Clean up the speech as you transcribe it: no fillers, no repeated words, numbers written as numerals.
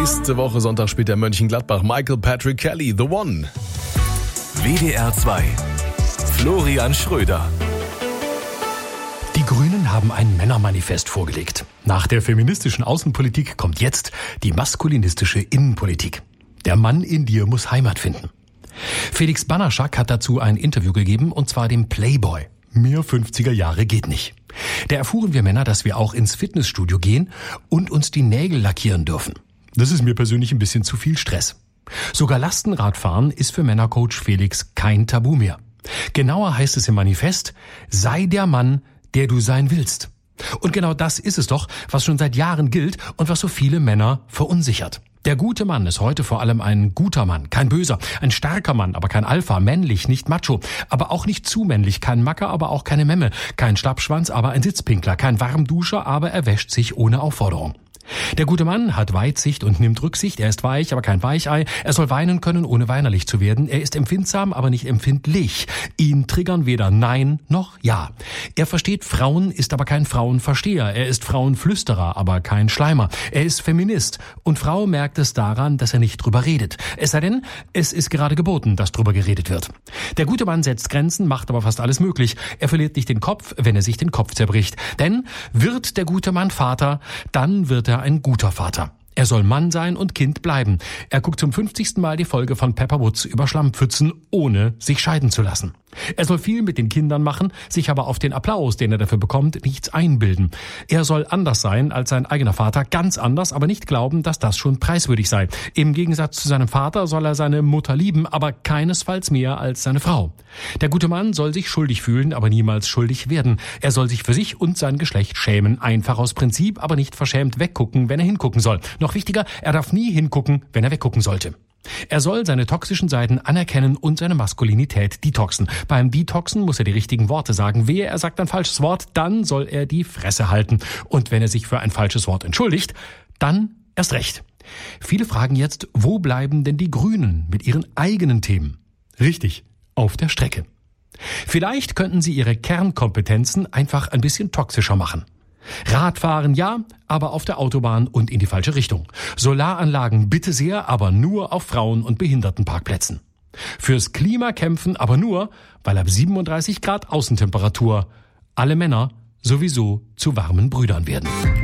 Nächste Woche Sonntag spielt der Mönchengladbach Michael Patrick Kelly, The One. WDR 2. Florian Schröder. Die Grünen haben ein Männermanifest vorgelegt. Nach der feministischen Außenpolitik kommt jetzt die maskulinistische Innenpolitik. Der Mann in dir muss Heimat finden. Felix Banaschak hat dazu ein Interview gegeben, und zwar dem Playboy. Mehr 50er Jahre geht nicht. Da erfuhren wir Männer, dass wir auch ins Fitnessstudio gehen und uns die Nägel lackieren dürfen. Das ist mir persönlich ein bisschen zu viel Stress. Sogar Lastenradfahren ist für Männercoach Felix kein Tabu mehr. Genauer heißt es im Manifest: sei der Mann, der du sein willst. Und genau das ist es doch, was schon seit Jahren gilt und was so viele Männer verunsichert. Der gute Mann ist heute vor allem ein guter Mann, kein böser, ein starker Mann, aber kein Alpha, männlich, nicht macho, aber auch nicht zu männlich, kein Macker, aber auch keine Memme, kein Schlappschwanz, aber ein Sitzpinkler, kein Warmduscher, aber er wäscht sich ohne Aufforderung. Der gute Mann hat Weitsicht und nimmt Rücksicht. Er ist weich, aber kein Weichei. Er soll weinen können, ohne weinerlich zu werden. Er ist empfindsam, aber nicht empfindlich. Ihn triggern weder Nein noch Ja. Er versteht Frauen, ist aber kein Frauenversteher. Er ist Frauenflüsterer, aber kein Schleimer. Er ist Feminist. Und Frau merkt es daran, dass er nicht drüber redet. Es sei denn, es ist gerade geboten, dass drüber geredet wird. Der gute Mann setzt Grenzen, macht aber fast alles möglich. Er verliert nicht den Kopf, wenn er sich den Kopf zerbricht. Denn wird der gute Mann Vater, dann wird er ein guter Vater. Er soll Mann sein und Kind bleiben. Er guckt zum 50. Mal die Folge von Pepper Woods über Schlammpfützen, ohne sich scheiden zu lassen. Er soll viel mit den Kindern machen, sich aber auf den Applaus, den er dafür bekommt, nichts einbilden. Er soll anders sein als sein eigener Vater, ganz anders, aber nicht glauben, dass das schon preiswürdig sei. Im Gegensatz zu seinem Vater soll er seine Mutter lieben, aber keinesfalls mehr als seine Frau. Der gute Mann soll sich schuldig fühlen, aber niemals schuldig werden. Er soll sich für sich und sein Geschlecht schämen, einfach aus Prinzip, aber nicht verschämt weggucken, wenn er hingucken soll. Noch wichtiger, er darf nie hingucken, wenn er weggucken sollte. Er soll seine toxischen Seiten anerkennen und seine Maskulinität detoxen. Beim Detoxen muss er die richtigen Worte sagen. Wehe, er sagt ein falsches Wort, dann soll er die Fresse halten. Und wenn er sich für ein falsches Wort entschuldigt, dann erst recht. Viele fragen jetzt, wo bleiben denn die Grünen mit ihren eigenen Themen? Richtig, auf der Strecke. Vielleicht könnten sie ihre Kernkompetenzen einfach ein bisschen toxischer machen. Radfahren ja, aber auf der Autobahn und in die falsche Richtung. Solaranlagen bitte sehr, aber nur auf Frauen- und Behindertenparkplätzen. Fürs Klima kämpfen, aber nur, weil ab 37 Grad Außentemperatur alle Männer sowieso zu warmen Brüdern werden.